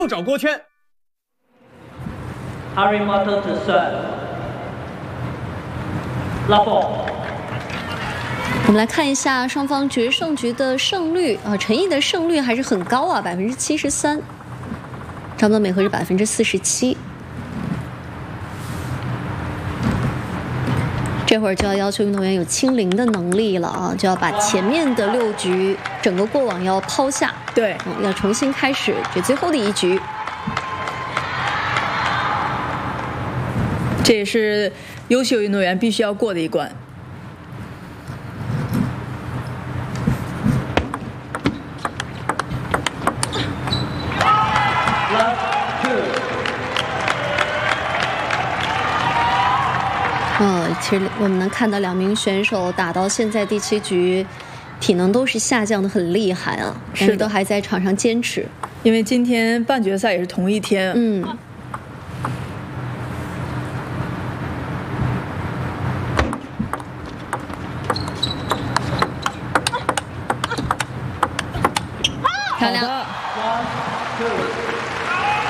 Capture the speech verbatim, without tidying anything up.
后找郭圈。 Harimoto to serve. Love ball. 我们来看一下双方决胜局的胜率啊，陈毅的胜率还是很高啊，百分之七十三，张德美和是百分之四十七。这会儿就要要求运动员有清零的能力了啊，就要把前面的六局整个过往要抛下， 对， 嗯，要重新开始这最后的一局。 这也是优秀运动员必须要过的一关。 呃，其实我们能看到两名选手打到现在第七局，体能都是下降的很厉害啊，但是都还在场上坚持。 因为今天半决赛也是同一天， 嗯。漂亮。